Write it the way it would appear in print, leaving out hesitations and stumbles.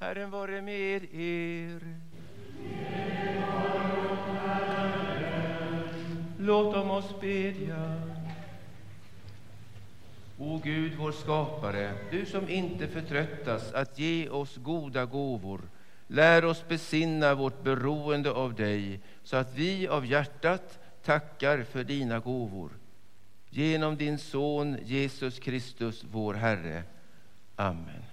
Herren vare med er. Låt oss bedja. O Gud, vår skapare, du som inte förtröttas att ge oss goda gåvor, lär oss besinna vårt beroende av dig, så att vi av hjärtat tackar för dina gåvor. Genom din son Jesus Kristus, vår Herre. Amen.